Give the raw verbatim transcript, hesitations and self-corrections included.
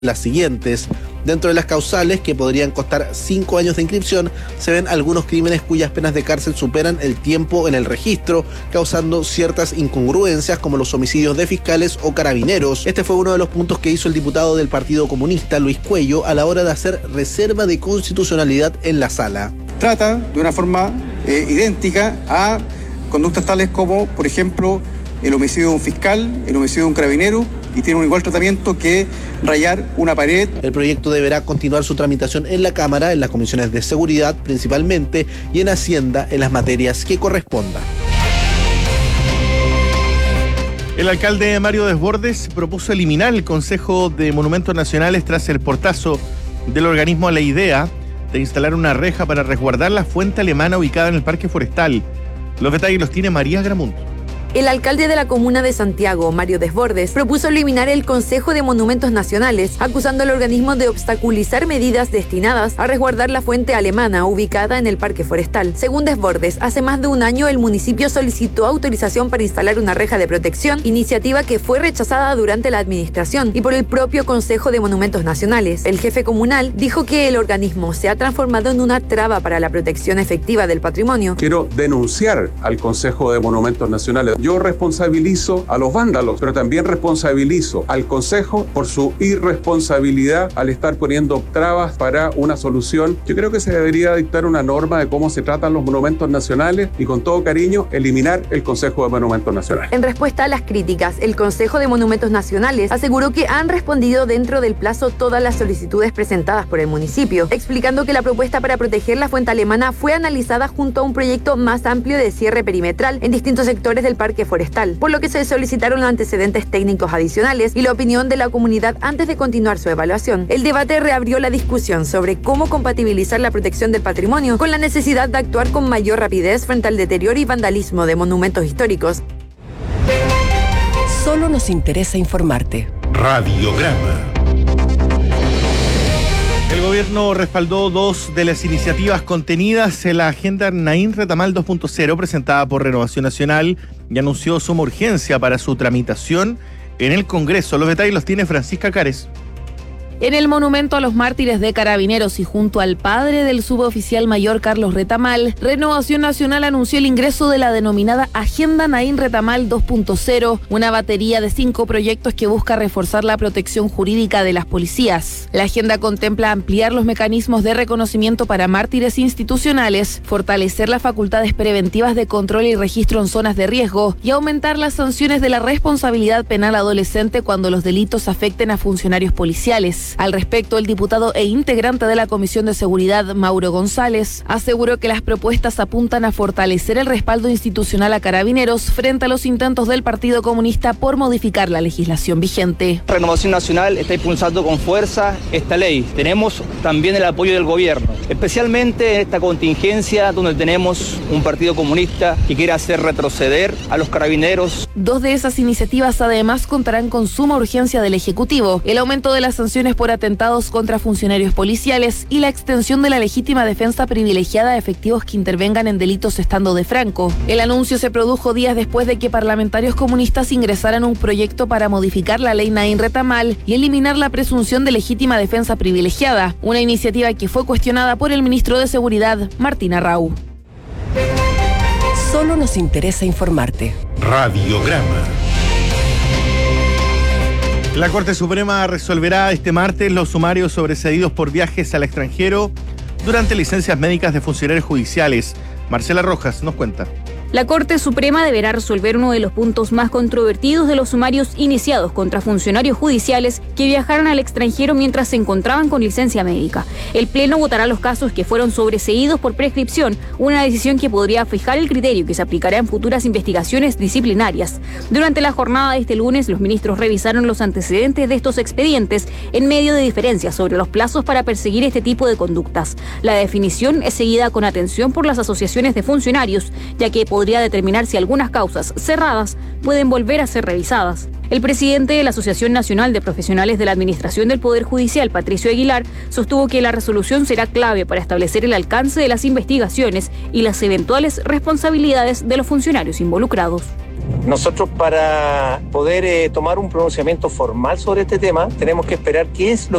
las siguientes. Dentro de las causales, que podrían costar cinco años de inscripción, se ven algunos crímenes cuyas penas de cárcel superan el tiempo en el registro, causando ciertas incongruencias como los homicidios de fiscales o carabineros. Este fue uno de los puntos que hizo el diputado del Partido Comunista, Luis Cuello, a la hora de hacer reserva de constitucionalidad en la sala. Trata de una forma eh, idéntica a conductas tales como, por ejemplo, el homicidio de un fiscal, el homicidio de un carabinero, y tiene un igual tratamiento que rayar una pared. El proyecto deberá continuar su tramitación en la Cámara, en las comisiones de seguridad principalmente, y en Hacienda en las materias que correspondan. El alcalde Mario Desbordes propuso eliminar el Consejo de Monumentos Nacionales tras el portazo del organismo a la idea de instalar una reja para resguardar la fuente alemana ubicada en el Parque Forestal. Los detalles los tiene María Gramunt. El alcalde de la comuna de Santiago, Mario Desbordes, propuso eliminar el Consejo de Monumentos Nacionales, acusando al organismo de obstaculizar medidas destinadas a resguardar la fuente alemana ubicada en el Parque Forestal. Según Desbordes, hace más de un año el municipio solicitó autorización para instalar una reja de protección, iniciativa que fue rechazada durante la administración y por el propio Consejo de Monumentos Nacionales. El jefe comunal dijo que el organismo se ha transformado en una traba para la protección efectiva del patrimonio. Quiero denunciar al Consejo de Monumentos Nacionales. Yo responsabilizo a los vándalos, pero también responsabilizo al Consejo por su irresponsabilidad al estar poniendo trabas para una solución. Yo creo que se debería dictar una norma de cómo se tratan los monumentos nacionales y, con todo cariño, eliminar el Consejo de Monumentos Nacionales. En respuesta a las críticas, el Consejo de Monumentos Nacionales aseguró que han respondido dentro del plazo todas las solicitudes presentadas por el municipio, explicando que la propuesta para proteger la fuente alemana fue analizada junto a un proyecto más amplio de cierre perimetral en distintos sectores del Parque Forestal, por lo que se solicitaron antecedentes técnicos adicionales y la opinión de la comunidad antes de continuar su evaluación. El debate reabrió la discusión sobre cómo compatibilizar la protección del patrimonio con la necesidad de actuar con mayor rapidez frente al deterioro y vandalismo de monumentos históricos. Solo nos interesa informarte. Radiograma. El gobierno respaldó dos de las iniciativas contenidas en la agenda Nain Retamal dos punto cero presentada por Renovación Nacional y anunció suma urgencia para su tramitación en el Congreso. Los detalles los tiene Francisca Cares. En el monumento a los mártires de Carabineros y junto al padre del suboficial mayor Carlos Retamal, Renovación Nacional anunció el ingreso de la denominada Agenda Nain Retamal dos punto cero, una batería de cinco proyectos que busca reforzar la protección jurídica de las policías. La agenda contempla ampliar los mecanismos de reconocimiento para mártires institucionales, fortalecer las facultades preventivas de control y registro en zonas de riesgo y aumentar las sanciones de la responsabilidad penal adolescente cuando los delitos afecten a funcionarios policiales. Al respecto, el diputado e integrante de la Comisión de Seguridad, Mauro González, aseguró que las propuestas apuntan a fortalecer el respaldo institucional a Carabineros frente a los intentos del Partido Comunista por modificar la legislación vigente. Renovación Nacional está impulsando con fuerza esta ley. Tenemos también el apoyo del gobierno, especialmente en esta contingencia donde tenemos un Partido Comunista que quiere hacer retroceder a los carabineros. Dos de esas iniciativas además contarán con suma urgencia del Ejecutivo, el aumento de las sanciones por atentados contra funcionarios policiales y la extensión de la legítima defensa privilegiada a efectivos que intervengan en delitos estando de franco. El anuncio se produjo días después de que parlamentarios comunistas ingresaran un proyecto para modificar la ley Nain Retamal y eliminar la presunción de legítima defensa privilegiada, una iniciativa que fue cuestionada por el ministro de Seguridad, Martín Arrau. Solo nos interesa informarte. Radiograma. La Corte Suprema resolverá este martes los sumarios sobreseídos por viajes al extranjero durante licencias médicas de funcionarios judiciales. Marcela Rojas nos cuenta. La Corte Suprema deberá resolver uno de los puntos más controvertidos de los sumarios iniciados contra funcionarios judiciales que viajaron al extranjero mientras se encontraban con licencia médica. El Pleno votará los casos que fueron sobreseídos por prescripción, una decisión que podría fijar el criterio que se aplicará en futuras investigaciones disciplinarias. Durante la jornada de este lunes, los ministros revisaron los antecedentes de estos expedientes en medio de diferencias sobre los plazos para perseguir este tipo de conductas. La definición es seguida con atención por las asociaciones de funcionarios, ya que podría determinar si algunas causas cerradas pueden volver a ser revisadas. El presidente de la Asociación Nacional de Profesionales de la Administración del Poder Judicial, Patricio Aguilar, sostuvo que la resolución será clave para establecer el alcance de las investigaciones y las eventuales responsabilidades de los funcionarios involucrados. Nosotros para poder eh, tomar un pronunciamiento formal sobre este tema tenemos que esperar qué es lo